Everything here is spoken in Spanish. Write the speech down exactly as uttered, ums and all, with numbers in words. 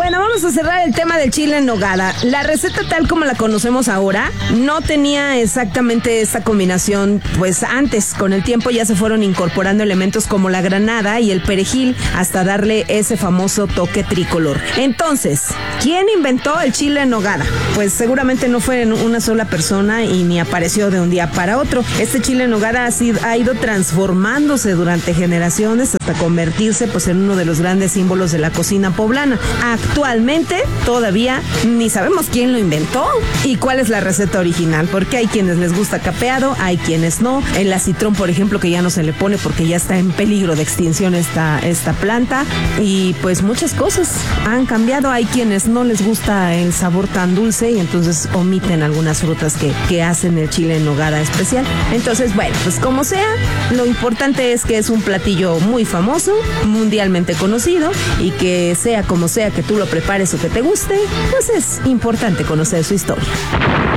Bueno, vamos a cerrar el tema del chile en nogada. La receta tal como la conocemos ahora no tenía exactamente esta combinación, pues antes, con el tiempo ya se fueron incorporando elementos como la granada y el perejil hasta darle ese famoso toque tricolor. Entonces, ¿quién inventó el chile en nogada? Pues seguramente no fue una sola persona y ni apareció de un día para otro. Este chile en nogada ha, sido, ha ido transformándose durante generaciones hasta convertirse pues en uno de los grandes símbolos de la cocina poblana. Actualmente todavía ni sabemos quién lo inventó y cuál es la receta original, porque hay quienes les gusta capeado, hay quienes no. El acitrón, por ejemplo, que ya no se le pone porque ya está en peligro de extinción esta, esta planta, y pues muchas cosas han cambiado. Hay quienes no les gusta el sabor tan dulce y entonces omiten algunas frutas que, que hacen el chile en nogada especial. Entonces, bueno, pues como sea, lo importante es que es un platillo muy famoso, mundialmente conocido, y que sea como sea que tú lo prepares o que te guste, pues es importante conocer su historia.